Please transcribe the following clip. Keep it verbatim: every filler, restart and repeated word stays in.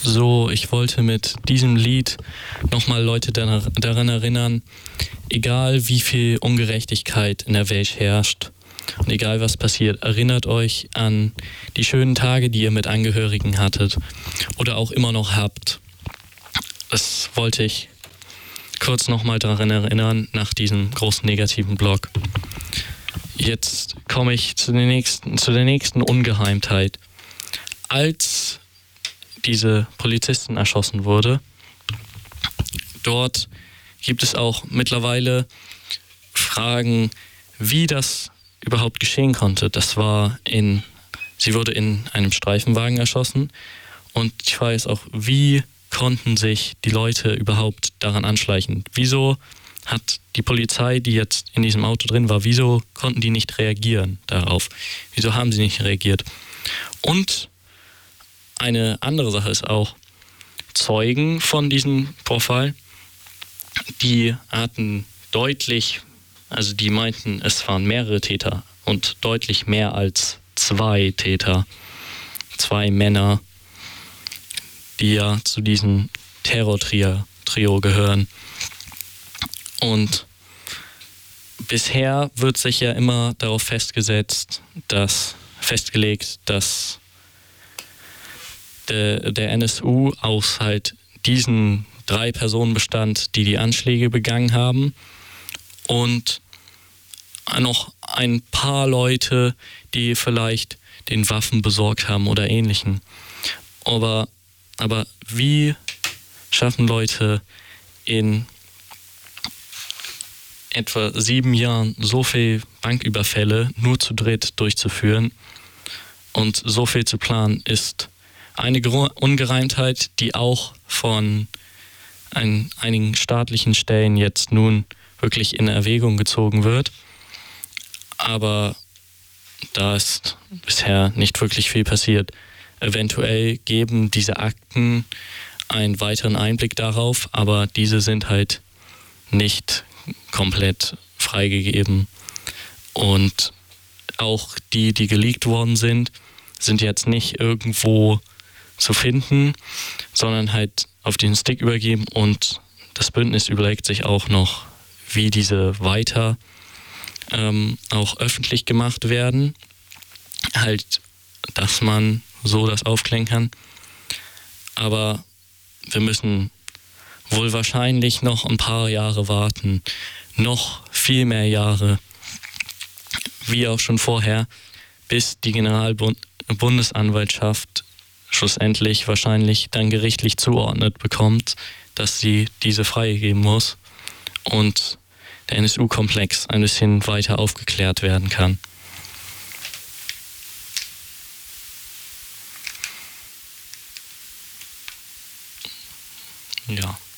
So, ich wollte mit diesem Lied nochmal Leute dar- daran erinnern, egal wie viel Ungerechtigkeit in der Welt herrscht und egal was passiert, erinnert euch an die schönen Tage, die ihr mit Angehörigen hattet oder auch immer noch habt. Das wollte ich kurz nochmal daran erinnern, nach diesem großen negativen Block. Jetzt komme ich zu der nächsten, zu der nächsten Ungeheimtheit. Als diese Polizistin erschossen wurde, dort gibt es auch mittlerweile Fragen, wie das überhaupt geschehen konnte. Das war in, sie wurde in einem Streifenwagen erschossen und die Frage ist auch, wie konnten sich die Leute überhaupt daran anschleichen? Wieso hat die Polizei, die jetzt in diesem Auto drin war, wieso konnten die nicht reagieren darauf? Wieso haben sie nicht reagiert? Und eine andere Sache ist auch, Zeugen von diesem Vorfall, die hatten deutlich, also die meinten, es waren mehrere Täter und deutlich mehr als zwei Täter, zwei Männer, die ja zu diesem Terror-Trio Trio gehören. Und bisher wird sich ja immer darauf festgesetzt, dass festgelegt, dass der, der N S U aus halt diesen drei Personen bestand, die die Anschläge begangen haben und noch ein paar Leute, die vielleicht den Waffen besorgt haben oder Ähnlichem. Aber, aber wie schaffen Leute in etwa sieben Jahren so viel Banküberfälle nur zu dritt durchzuführen und so viel zu planen, ist eine Ungereimtheit, die auch von ein, einigen staatlichen Stellen jetzt nun wirklich in Erwägung gezogen wird. Aber da ist bisher nicht wirklich viel passiert. Eventuell geben diese Akten einen weiteren Einblick darauf, aber diese sind halt nicht komplett freigegeben. Und auch die, die geleakt worden sind, sind jetzt nicht irgendwo zu finden, sondern halt auf den Stick übergeben und das Bündnis überlegt sich auch noch, wie diese weiter ähm, auch öffentlich gemacht werden. Halt, dass man so das aufklären kann. Aber wir müssen wohl wahrscheinlich noch ein paar Jahre warten, noch viel mehr Jahre, wie auch schon vorher, bis die Generalbundesanwaltschaft schlussendlich wahrscheinlich dann gerichtlich zuordnet bekommt, dass sie diese freigeben muss und der N S U-Komplex ein bisschen weiter aufgeklärt werden kann. Ja.